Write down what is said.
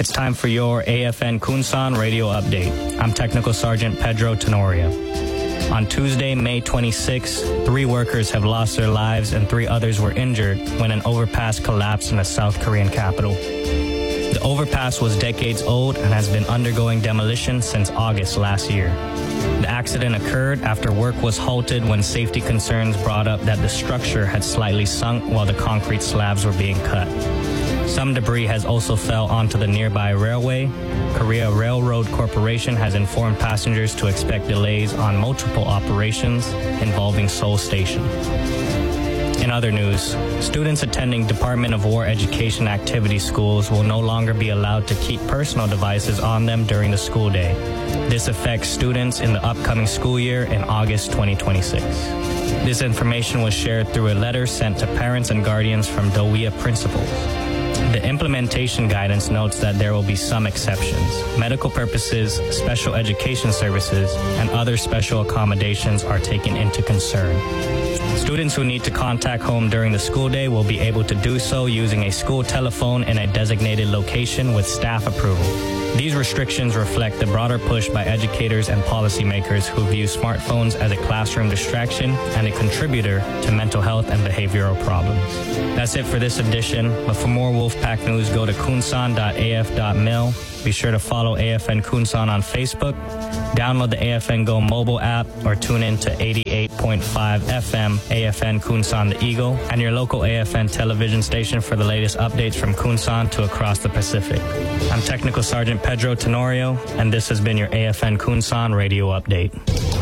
It's time for your AFN Kunsan radio update. I'm Technical Sergeant Pedro Tenorio. On Tuesday, May 26, 3 workers have lost their lives and 3 others were injured when an overpass collapsed in the South Korean capital. The overpass was decades old and has been undergoing demolition since August last year. The accident occurred after work was halted when safety concerns brought up that the structure had slightly sunk while the concrete slabs were being cut. Some debris has also fell onto the nearby railway. Korea Railroad Corporation has informed passengers to expect delays on multiple operations involving Seoul Station. In other news, students attending Department of War Education activity schools will no longer be allowed to keep personal devices on them during the school day. This affects students in the upcoming school year in August 2026. This information was shared through a letter sent to parents and guardians from Dowiya principals. The implementation guidance notes that there will be some exceptions. Medical purposes, special education services, and other special accommodations are taken into concern. Students who need to contact home during the school day will be able to do so using a school telephone in a designated location with staff approval. These restrictions reflect the broader push by educators and policymakers who view smartphones as a classroom distraction and a contributor to mental health and behavioral problems. That's it for this edition, but for more Wolfpack news, go to kunsan.af.mil. Be sure to follow AFN Kunsan on Facebook, download the AFN Go mobile app, or tune in to 88.5 FM AFN Kunsan the Eagle and your local AFN television station for the latest updates from Kunsan to across the Pacific. I'm Technical Sergeant Pedro Tenorio, and this has been your AFN Kunsan radio update.